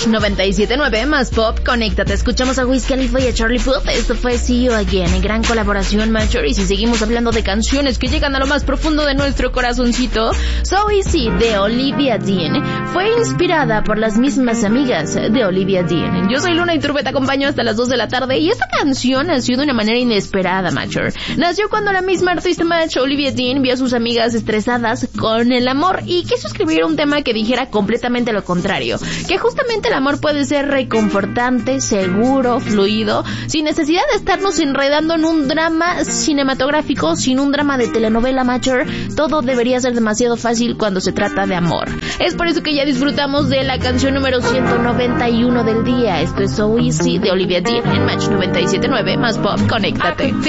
Match 97.9 más pop, conéctate. Escuchamos a Wiz Khalifa y a Charlie Puth. Esto fue See You Again, en gran colaboración, Matcher. Y si seguimos hablando de canciones que llegan a lo más profundo de nuestro corazoncito, So Easy de Olivia Dean fue inspirada por las mismas amigas de Olivia Dean. Yo soy Luna y Turbe, te acompaño hasta las 2 de la tarde. Y esta canción nació de una manera inesperada, Matcher. Nació cuando la misma artista Match, Olivia Dean, vio a sus amigas estresadas con el amor y quiso escribir un tema que dijera completamente lo contrario, que justamente el amor puede ser reconfortante, seguro, fluido, sin necesidad de estarnos enredando en un drama cinematográfico, sin un drama de telenovela, Matcher. Todo debería ser demasiado fácil cuando se trata de amor. Es por eso que ya disfrutamos de la canción número 191 del día. Esto es So Easy de Olivia Dean en Match 97.9 más pop, conéctate.